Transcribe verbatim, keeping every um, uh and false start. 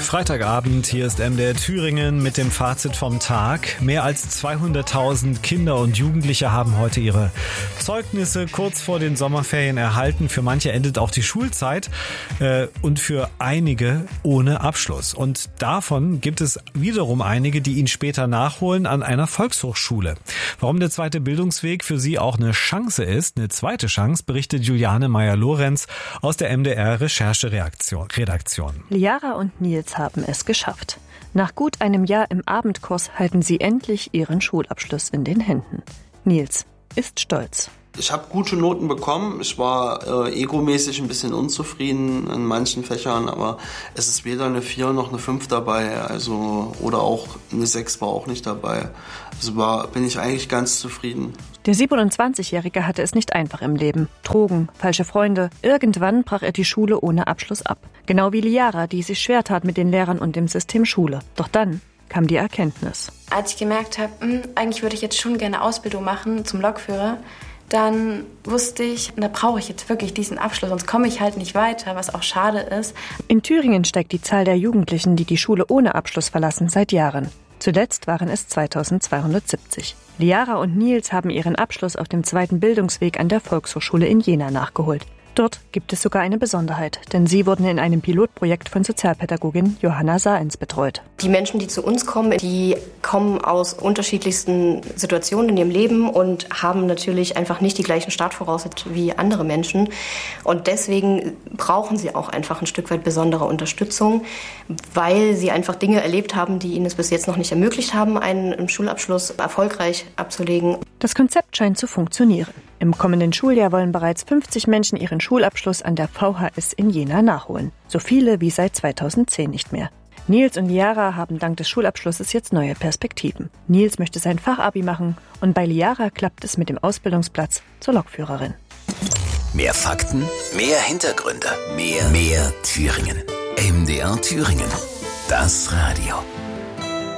Freitagabend, hier ist M D R Thüringen mit dem Fazit vom Tag. Mehr als zweihunderttausend Kinder und Jugendliche haben heute ihre Zeugnisse kurz vor den Sommerferien erhalten. Für manche endet auch die Schulzeit äh, und für einige ohne Abschluss. Und davon gibt es wiederum einige, die ihn später nachholen an einer Volkshochschule. Warum der zweite Bildungsweg für sie auch eine Chance ist, eine zweite Chance, berichtet Juliane Meyer-Lorenz aus der M D R Recherche-Redaktion. Liara und Nils haben es geschafft. Nach gut einem Jahr im Abendkurs halten sie endlich ihren Schulabschluss in den Händen. Nils ist stolz. Ich habe gute Noten bekommen. Ich war äh, egomäßig ein bisschen unzufrieden in manchen Fächern, aber es ist weder eine vier noch eine fünf dabei, also oder auch eine sechs war auch nicht dabei. Also war, bin ich eigentlich ganz zufrieden. Der siebenundzwanzigjährige hatte es nicht einfach im Leben. Drogen, falsche Freunde. Irgendwann brach er die Schule ohne Abschluss ab. Genau wie Liara, die sich schwer tat mit den Lehrern und dem System Schule. Doch dann kam die Erkenntnis. Als ich gemerkt habe, eigentlich würde ich jetzt schon gerne Ausbildung machen zum Lokführer, dann wusste ich, da brauche ich jetzt wirklich diesen Abschluss, sonst komme ich halt nicht weiter, was auch schade ist. In Thüringen steigt die Zahl der Jugendlichen, die die Schule ohne Abschluss verlassen, seit Jahren. Zuletzt waren es zweitausendzweihundertsiebzig. Liara und Nils haben ihren Abschluss auf dem zweiten Bildungsweg an der Volkshochschule in Jena nachgeholt. Dort gibt es sogar eine Besonderheit, denn sie wurden in einem Pilotprojekt von Sozialpädagogin Johanna Saenz betreut. Die Menschen, die zu uns kommen, die kommen aus unterschiedlichsten Situationen in ihrem Leben und haben natürlich einfach nicht die gleichen Startvoraussetzungen wie andere Menschen. Und deswegen brauchen sie auch einfach ein Stück weit besondere Unterstützung, weil sie einfach Dinge erlebt haben, die ihnen es bis jetzt noch nicht ermöglicht haben, einen Schulabschluss erfolgreich abzulegen. Das Konzept scheint zu funktionieren. Im kommenden Schuljahr wollen bereits fünfzig Menschen ihren Schulabschluss an der V H S in Jena nachholen. So viele wie seit zweitausendzehn nicht mehr. Nils und Liara haben dank des Schulabschlusses jetzt neue Perspektiven. Nils möchte sein Fachabi machen und bei Liara klappt es mit dem Ausbildungsplatz zur Lokführerin. Mehr Fakten, mehr Hintergründe, mehr, mehr Thüringen. M D R Thüringen. Das Radio.